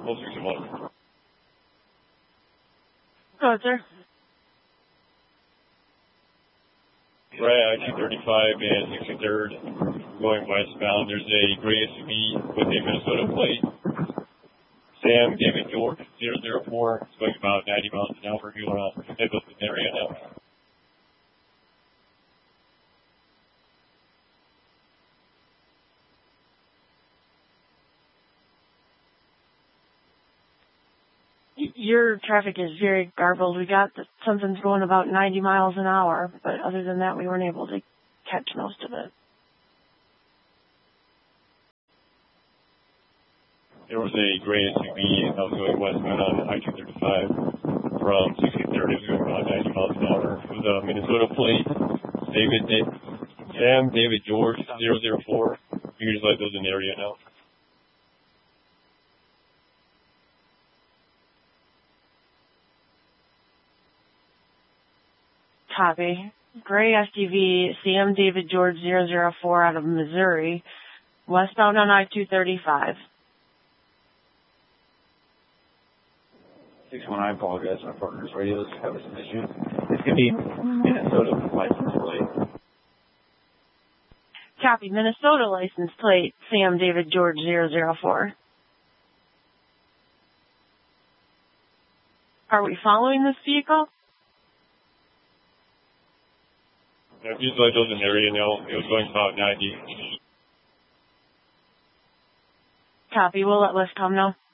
closer to one. Go ahead, sir. Right, I-235 and 63rd going westbound. There's a gray SUV with a Minnesota plate. Sam David George 004. It's going about 90 miles an hour. You're in the Midland area now. Your traffic is very garbled. We got that something's going about 90 miles an hour, but other than that, we weren't able to catch most of it. There was a gray SUV that was going westbound on I-235 from 63rd. It was going about 90 miles an hour. It was a Minnesota plate. Sam David George 004. You just let those in the area now. Copy. Gray SUV, Sam David George 004 out of Missouri, westbound on I-235. 61, I apologize. My partner's radios have some issues. It's going to be Minnesota license plate. Copy. Minnesota license plate, Sam David George 004. Are we following this vehicle? Yeah, just let those in the area now. It was going about 90. Copy. We'll let Westcom know.